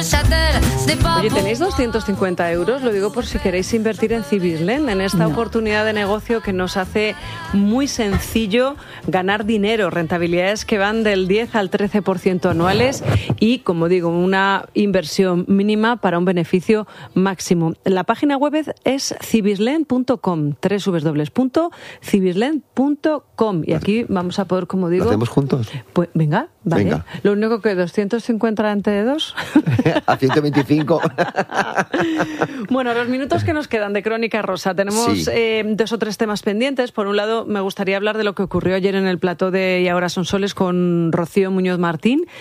Oye, ¿tenéis 250 euros? Lo digo por si queréis invertir en Cibislen, en esta oportunidad de negocio que nos hace muy sencillo ganar dinero, rentabilidades que van del 10 al 13% anuales y, como digo, una inversión mínima para un beneficio máximo. La página web es cibislen.com, www.cibislen.com, y aquí vamos a poder, como digo... ¿Lo hacemos juntos? Pues venga, vale. Venga. Lo único que 250 entre dos... A 125. Bueno, los minutos que nos quedan de Crónica Rosa. Tenemos 2 o 3 temas pendientes. Por un lado, me gustaría hablar de lo que ocurrió ayer en el plató de Y ahora son soles con Rocío Muñoz Martín,